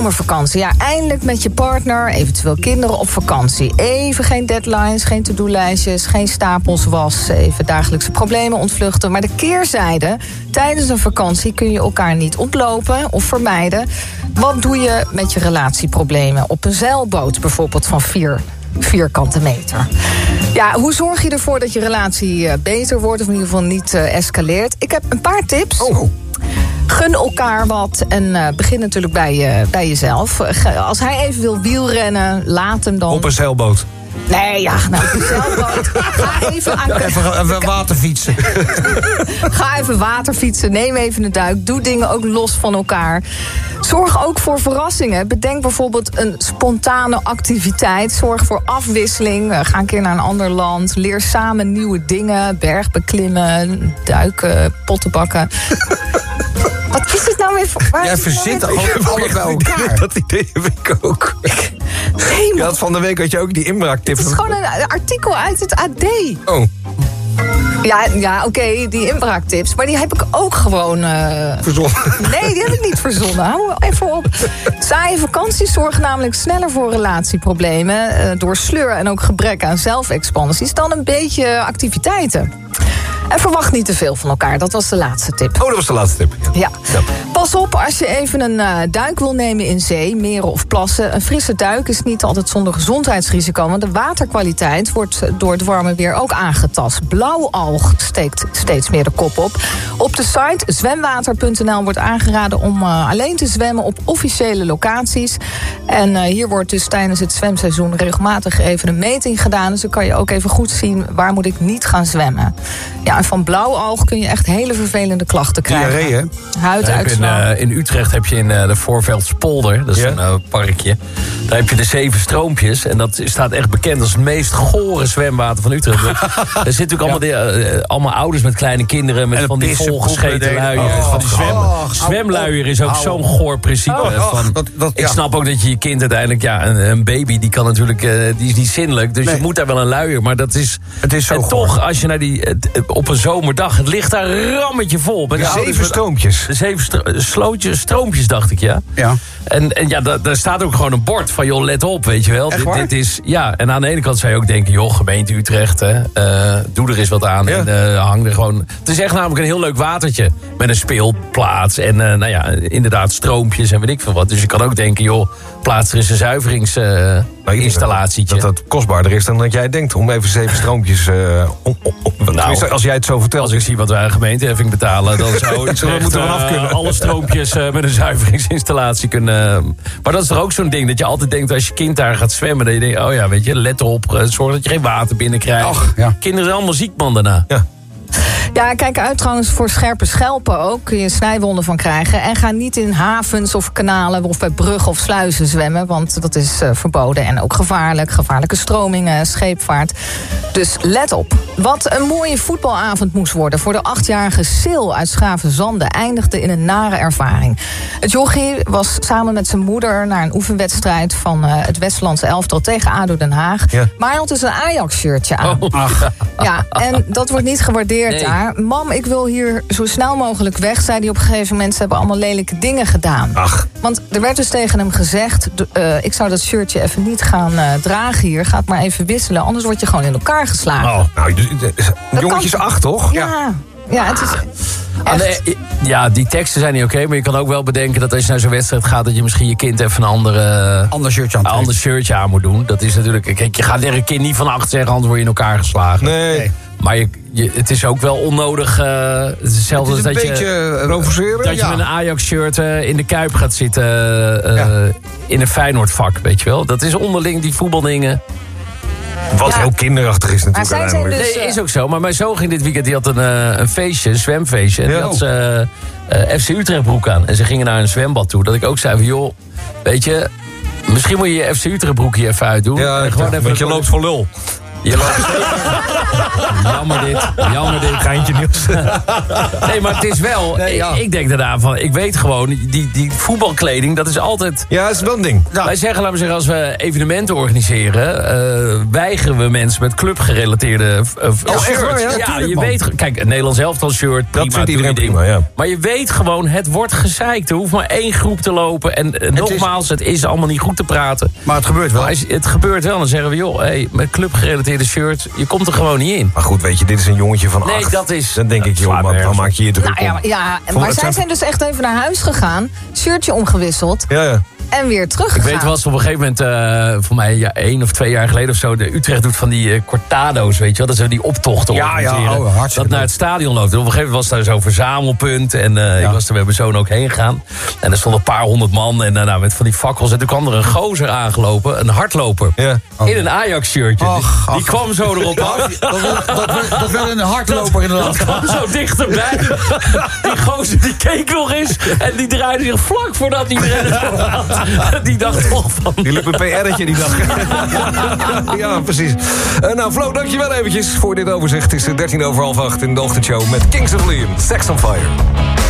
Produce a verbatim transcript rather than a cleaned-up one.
Zomervakantie. Ja, eindelijk met je partner, eventueel kinderen op vakantie. Even geen deadlines, geen to-do-lijstjes, geen stapels was. Even dagelijkse problemen ontvluchten. Maar de keerzijde, tijdens een vakantie kun je elkaar niet ontlopen of vermijden. Wat doe je met je relatieproblemen op een zeilboot bijvoorbeeld van vier vierkante meter? Ja, hoe zorg je ervoor dat je relatie beter wordt of in ieder geval niet uh, escaleert? Ik heb een paar tips. Oh. Gun elkaar wat en uh, begin natuurlijk bij, uh, bij jezelf. Uh, als hij even wil wielrennen, laat hem dan... Op een zeilboot. Nee, ja, nou, op een zeilboot. Ga even aan... Even, even waterfietsen. Ga even waterfietsen, neem even een duik. Doe dingen ook los van elkaar. Zorg ook voor verrassingen. Bedenk bijvoorbeeld een spontane activiteit. Zorg voor afwisseling. Ga een keer naar een ander land. Leer samen nieuwe dingen. Bergbeklimmen, duiken, pottenbakken. Wat is het nou weer voor... Jij verzint gewoon alles bij elkaar. Dat idee heb ik ook. Nee, je had van de week had je ook die inbraaktip. Het is gewoon een artikel uit het A D. Oh. Ja, ja oké, okay, die inbraaktips. Maar die heb ik ook gewoon... Uh... Verzonnen? Nee, die heb ik niet verzonnen. Hou even op. Saaie vakanties zorgen namelijk sneller voor relatieproblemen... Uh, door sleur en ook gebrek aan zelfexpansies... dan een beetje activiteiten. En verwacht niet te veel van elkaar. Dat was de laatste tip. Oh, dat was de laatste tip. Ja. Ja. Ja. Pas op als je even een uh, duik wil nemen in zee, meren of plassen. Een frisse duik is niet altijd zonder gezondheidsrisico... want de waterkwaliteit wordt door het warme weer ook aangetast. Blauwalg steekt steeds meer de kop op. Op de site zwemwater punt n l wordt aangeraden om uh, alleen te zwemmen... op officiële locaties. En uh, hier wordt dus tijdens het zwemseizoen regelmatig even een meting gedaan. Dus dan kan je ook even goed zien waar moet ik niet gaan zwemmen. Ja, en van blauwalg kun je echt hele vervelende klachten krijgen. Diarree, hè? Huiduitslag. In, uh, in Utrecht heb je in uh, de Voorveldspolder, dat is ja. een uh, parkje... daar heb je de zeven stroompjes... en dat staat echt bekend als het meest gore zwemwater van Utrecht. Er zitten natuurlijk allemaal, ja. de, uh, allemaal ouders met kleine kinderen... met van die volgescheten luiers. Oh, van die zwem, oh, zwemluier is ook oh, zo'n goor principe. Oh, van, dat, dat, ja. Ik snap ook dat je je kind uiteindelijk... ja, een, een baby, die kan natuurlijk... Uh, die is niet zinnelijk, dus nee. je moet daar wel een luier. Maar dat is... Het is zo en goor. Toch, als je naar die... Uh, op een zomerdag, het ligt daar rammetje vol. Bij de ja, zeven met, stroompjes. De zeven stro- slootjes, stroompjes, dacht ik, ja. Ja. En, en ja, daar, daar staat ook gewoon een bord van, joh, let op, weet je wel. Echt dit, waar? dit is, ja, en aan de ene kant zou je ook denken, joh, gemeente Utrecht, hè, uh, doe er eens wat aan. Ja. En uh, hang er gewoon... Het is echt namelijk een heel leuk watertje. Met een speelplaats en, uh, nou ja, inderdaad stroompjes en weet ik veel wat. Dus je kan ook denken, joh, plaats er eens een zuiveringsinstallatie. Uh, dat dat kostbaarder is dan dat jij denkt, om even zeven stroompjes... Uh, om, om, om, nou, als jij het zo vertelt. Als ik zie wat wij aan gemeenteheffing betalen, dan zou ik we moeten vanaf kunnen. Uh, alle stroompjes uh, met een zuiveringsinstallatie kunnen. Maar dat is toch ook zo'n ding, dat je altijd denkt als je kind daar gaat zwemmen, dat je denkt, oh ja, weet je, let op, uh, zorg dat je geen water binnenkrijgt. Ach, ja. Kinderen zijn allemaal ziek, man, daarna. Ja. Ja, kijk uit trouwens voor scherpe schelpen ook. Kun je snijwonden van krijgen. En ga niet in havens of kanalen of bij bruggen of sluizen zwemmen. Want dat is uh, verboden en ook gevaarlijk. Gevaarlijke stromingen, scheepvaart. Dus let op. Wat een mooie voetbalavond moest worden voor de achtjarige Sil uit Schavenzande eindigde in een nare ervaring. Het jochie was samen met zijn moeder naar een oefenwedstrijd van uh, het Westlandse elftal tegen A D O Den Haag. Ja. Maar hij had dus een Ajax-shirtje aan. Oh. Ach. Ja, en dat wordt niet gewaardeerd nee. daar. Mam, ik wil hier zo snel mogelijk weg, zei hij op een gegeven moment. Ze hebben allemaal lelijke dingen gedaan. Ach. Want er werd dus tegen hem gezegd, uh, ik zou dat shirtje even niet gaan uh, dragen hier. Ga het maar even wisselen, anders word je gewoon in elkaar geslagen. Oh, nou, jongetjes kan... acht, toch? Ja, ja, ja het is... De, ja, die teksten zijn niet oké, okay, maar je kan ook wel bedenken dat als je naar zo'n wedstrijd gaat, dat je misschien je kind even een andere, ander shirtje aan, een ander shirtje aan moet doen. Dat is natuurlijk, kijk, je gaat tegen een kind niet van acht zeggen, anders word je in elkaar geslagen. Nee. nee. Maar je, je, het is ook wel onnodig. Uh, het is hetzelfde het is als een dat beetje je, provoceren. Dat ja. je met een Ajax-shirt uh, in de Kuip gaat zitten uh, ja. in een Feyenoord-vak, weet je wel. Dat is onderling, die voetbaldingen. Wat ja. heel kinderachtig is natuurlijk uiteindelijk. Dus, nee, is ook zo. Maar mijn zoon ging dit weekend, die had een, uh, een feestje, een zwemfeestje. En ja. die had zijn uh, uh, F C Utrecht broek aan. En ze gingen naar een zwembad toe. Dat ik ook zei van, joh, weet je, misschien moet je je F C Utrecht broek hier even uitdoen. Ja, en gewoon even want je loopt voor lul. Je loopt Jammer dit, jammer dit. Geintje nieuws. Nee, maar het is wel... Nee, ja. ik, ik denk daarna van... Ik weet gewoon, die, die voetbalkleding, dat is altijd... Ja, dat is wel een ding. Ja. Wij zeggen, laten we zeggen, als we evenementen organiseren... Uh, weigeren we mensen met clubgerelateerde uh, Oh, echt shirts. waar, ja? Ja, Tuurlijk, je man. weet... Kijk, een Nederlands elftal shirt, prima. Dat vindt iedereen doe je prima, ding. ja. Maar je weet gewoon, het wordt gezeikt. Er hoeft maar één groep te lopen. En uh, nogmaals, het is allemaal niet goed te praten. Maar het gebeurt wel. Maar als, het gebeurt wel, dan zeggen we... joh, hey, met clubgerelateerde shirts, je komt er gewoon niet in. Maar goed, weet je, dit is een jongetje van Nee, acht. dat is... Dan denk ik, joh, slaat man, nergens dan maak je je druk Nou ja, om. maar- ja, Voor- maar het zij zijn- zijn dus echt even naar huis gegaan. Shirtje omgewisseld Ja, ja. en weer terug. Ik weet wel eens op een gegeven moment, uh, voor mij ja, één of twee jaar geleden of zo... de Utrecht doet van die uh, cortado's, weet je wel. Dat ze die optochten Ja, ja, organiseren. oh, hartstikke dat naar het stadion loopt. En op een gegeven moment was daar zo'n verzamelpunt. En uh, Ja. ik was er met mijn zoon ook heen gegaan. En er stonden een paar honderd man en uh, nou, met van die fakkels. En toen kwam er een gozer aangelopen, een hardloper. Ja. In een Ajax-shirtje. Och, die, die ach. kwam zo erop af. Dat, werd- dat, werd- dat werd een hardloper inderdaad. Dat kwam zo dichterbij. Die gozer die keek nog eens. En die draaide zich vlak voordat iedereen het voor had. Die dacht toch van... Die liep een P R'tje die dag. Ja, precies. Uh, nou, Flo, dankjewel eventjes voor dit overzicht. Het is dertien over half acht in de ochtendshow met Kings of Leon, Sex on Fire.